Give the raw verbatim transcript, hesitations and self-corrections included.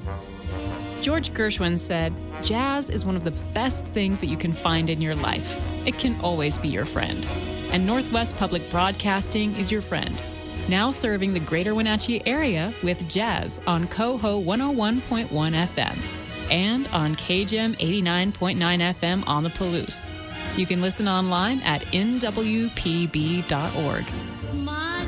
George Gershwin said, "Jazz is one of the best things that you can find in your life. It can always be your friend." And Northwest Public Broadcasting is your friend. Now serving the greater Wenatchee area with jazz on Coho one oh one point one F M and on K G M eighty-nine point nine F M on the Palouse. You can listen online at N W P B dot org. Smile.